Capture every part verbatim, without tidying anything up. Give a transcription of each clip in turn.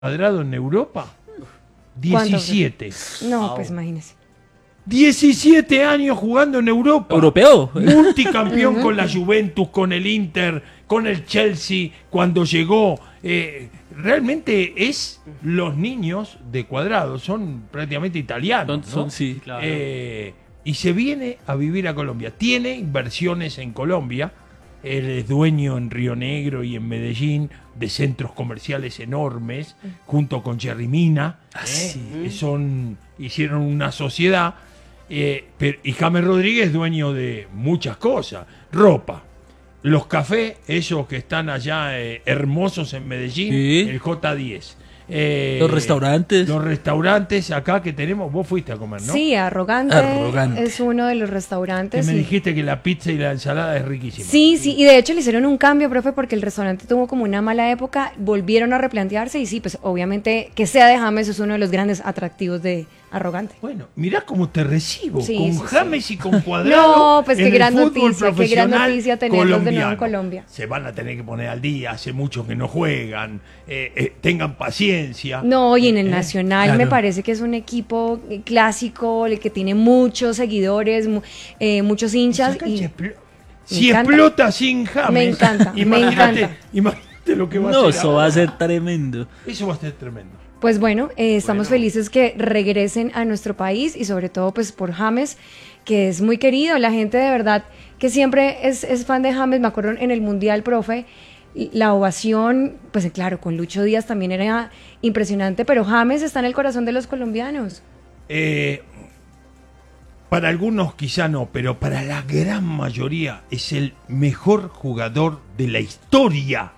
cuadrado en Europa? diecisiete. No, wow. Pues imagínese. diecisiete años jugando en Europa. Europeo. Multicampeón con la Juventus, con el Inter, con el Chelsea, cuando llegó. Eh, realmente es los niños de Cuadrado, son prácticamente italianos. Son, ¿no? son sí, claro. Eh, y se viene a vivir a Colombia. Tiene inversiones en Colombia. Él es dueño en Río Negro y en Medellín de centros comerciales enormes, junto con Jerry Mina. Ah, ¿eh? sí. Son, hicieron una sociedad. Eh, pero, y James Rodríguez, dueño de muchas cosas. Ropa, los cafés, esos que están allá eh, hermosos en Medellín, sí. El J diez. Eh, los restaurantes. Los restaurantes acá que tenemos, vos fuiste a comer, ¿no? Sí, Arrogante, Arrogante. es uno de los restaurantes. Que me y... dijiste que la pizza y la ensalada es riquísima. Sí, sí, y de hecho le hicieron un cambio, profe, porque el restaurante tuvo como una mala época, volvieron a replantearse y sí, pues obviamente que sea de James es uno de los grandes atractivos de Arrogante. Bueno, mirá cómo te recibo, sí, con sí, James sí. y con Cuadrado. No, pues qué gran noticia, qué gran noticia tenerlos de nuevo en Colombia. Se van a tener que poner al día, hace mucho que no juegan, eh, eh, tengan paciencia. No, y en el eh, Nacional claro. me parece que es un equipo clásico, el que tiene muchos seguidores, eh, muchos hinchas. Y si explota sin James, me encanta, imagínate, me encanta. Imagínate lo que va no, a hacer. No, eso ahora. va a ser tremendo. Eso va a ser tremendo. Pues bueno, eh, estamos bueno. felices que regresen a nuestro país y sobre todo pues por James, que es muy querido. La gente de verdad que siempre es, es fan de James. Me acuerdo en el Mundial, profe, la ovación, pues claro, con Lucho Díaz también era impresionante, pero James está en el corazón de los colombianos. Eh, para algunos quizá no, pero para la gran mayoría es el mejor jugador de la historia.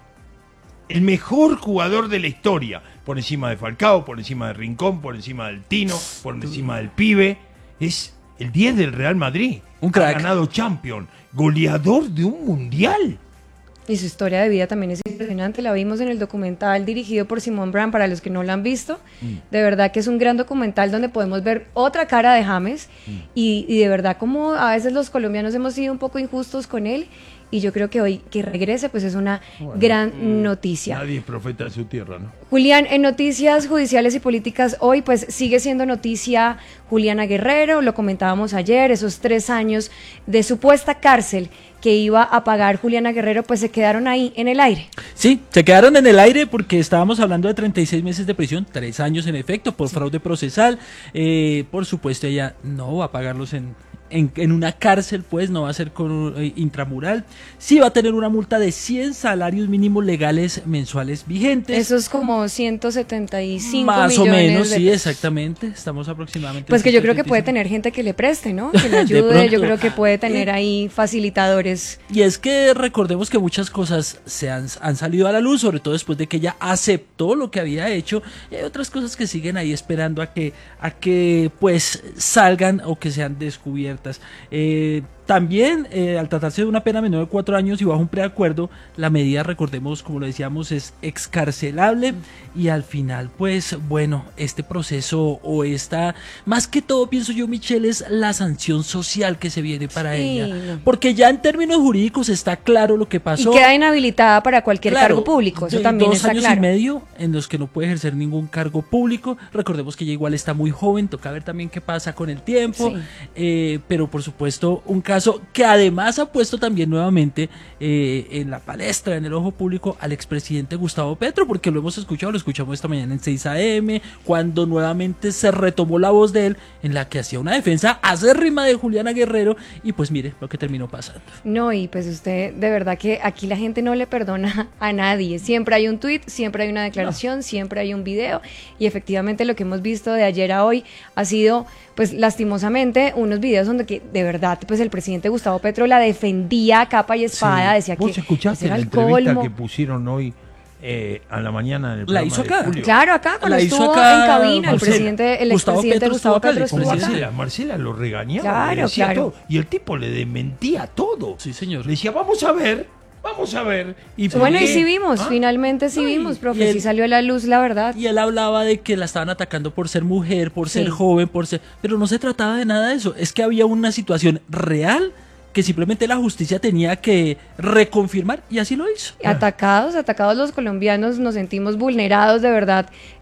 El mejor jugador de la historia. Por encima de Falcao, por encima de Rincón, por encima del Tino, por encima del Pibe. Es el diez del Real Madrid. Un crack. Ha ganado Champions. Goleador de un mundial. Y su historia de vida también es impresionante. La vimos en el documental dirigido por Simón Brand, para los que no lo han visto. Mm. De verdad que es un gran documental donde podemos ver otra cara de James. Mm. Y, y de verdad como a veces los colombianos hemos sido un poco injustos con él. Y yo creo que hoy que regrese pues es una bueno, gran mm, noticia. Nadie es profeta de su tierra, ¿no? Julián, en noticias judiciales y políticas hoy pues sigue siendo noticia Juliana Guerrero, lo comentábamos ayer, esos tres años de supuesta cárcel que iba a pagar Juliana Guerrero pues se quedaron ahí en el aire. Sí, se quedaron en el aire porque estábamos hablando de treinta y seis meses de prisión, tres años en efecto por sí. fraude procesal. Eh, por supuesto ella no va a pagarlos en... En, en una cárcel, pues no va a ser con eh, intramural, sí va a tener una multa de cien salarios mínimos legales mensuales vigentes. Eso es como ciento setenta y cinco más millones. Más o menos, de sí, pesos. Exactamente, estamos aproximadamente. Pues que yo creo que puede tener gente que le preste, ¿no? Que le ayude, yo creo que puede tener ahí facilitadores. Y es que recordemos que muchas cosas se han, han salido a la luz, sobre todo después de que ella aceptó lo que había hecho, y hay otras cosas que siguen ahí esperando a que, a que pues salgan o que sean descubiertas. Eh, también, eh, al tratarse de una pena menor de cuatro años y bajo un preacuerdo, la medida, recordemos, como lo decíamos, es excarcelable y al final, pues, bueno, este proceso o esta, más que todo, pienso yo, Michelle, es la sanción social que se viene para sí. ella, porque ya en términos jurídicos está claro lo que pasó. Y queda inhabilitada para cualquier claro, cargo público, eso también dos está años claro. y medio en los que no puede ejercer ningún cargo público. Recordemos que ella igual está muy joven, toca ver también qué pasa con el tiempo, sí. eh, pero por supuesto un caso que además ha puesto también nuevamente eh, en la palestra, en el ojo público al expresidente Gustavo Petro, porque lo hemos escuchado, lo escuchamos esta mañana en seis a eme, cuando nuevamente se retomó la voz de él, en la que hacía una defensa acérrima de Juliana Guerrero, y pues mire lo que terminó pasando. No, y pues usted, de verdad que aquí la gente no le perdona a nadie, siempre hay un tuit, siempre hay una declaración, no. siempre hay un video, y efectivamente lo que hemos visto de ayer a hoy ha sido, pues lastimosamente, unos videos donde que de verdad, pues el presidente Gustavo Petro la defendía a capa y espada, sí. decía que ¿Vos escuchaste la entrevista que pusieron hoy eh, a la mañana en el la hizo acá? Claro, acá, cuando la estuvo acá en cabina, el Marcela. presidente, el Gustavo expresidente Petro Gustavo estuvo Petro acá, estuvo acá. Marcela, Marcela lo regañaba, claro, le decía claro. todo, y el tipo le desmentía todo. Sí, señor. Le decía, vamos a ver, vamos a ver. ¿Y bueno, qué? y sí vimos, ¿Ah? finalmente sí no, vimos, profe, él, sí salió a la luz la verdad. Y él hablaba de que la estaban atacando por ser mujer, por sí. ser joven, por ser... Pero no se trataba de nada de eso, es que había una situación real que simplemente la justicia tenía que reconfirmar y así lo hizo. Atacados, atacados los colombianos, nos sentimos vulnerados de verdad.